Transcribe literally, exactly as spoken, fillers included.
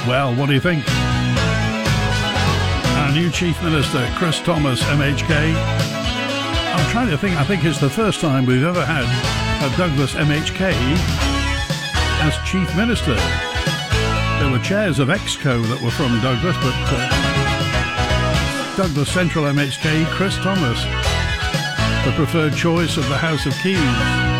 Well, what do you think? Our new Chief Minister, Chris Thomas, M H K. I'm trying to think, I think it's the first time we've ever had a Douglas M H K as Chief Minister. There were chairs of Exco that were from Douglas, but uh, Douglas Central M H K, Chris Thomas, the preferred choice of the House of Keys.